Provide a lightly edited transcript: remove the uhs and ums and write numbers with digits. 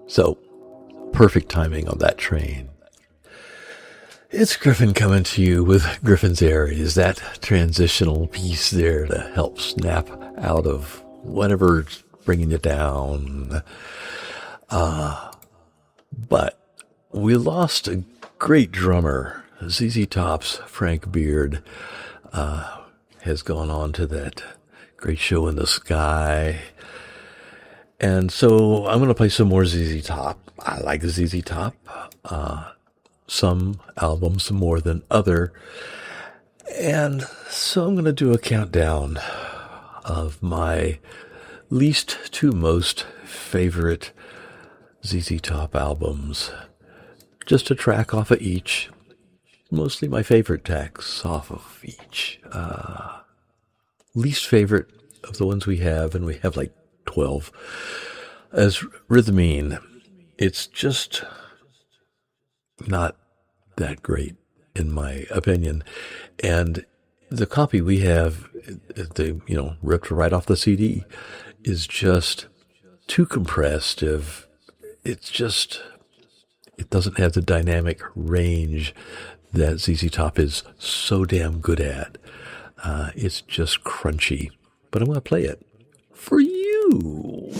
So, perfect timing on that train. It's Griffin coming to you with Griffin's Aries, that transitional piece there to help snap out of whatever's bringing you down. But we lost a great drummer. ZZ Top's Frank Beard has gone on to that great show in the sky. And so I'm going to play some more ZZ Top. I like ZZ Top. Some albums more than other. And so I'm going to do a countdown of my least to most favorite ZZ Top albums. Just a track off of each. Mostly my favorite tracks off of each. Least favorite of the ones we have, and we have like 12, as Rhythmine. It's just not that great, in my opinion. And the copy we have, ripped right off the CD, is just too compressed. It doesn't have the dynamic range that ZZ Top is so damn good at. It's just crunchy. But I'm going to play it for you.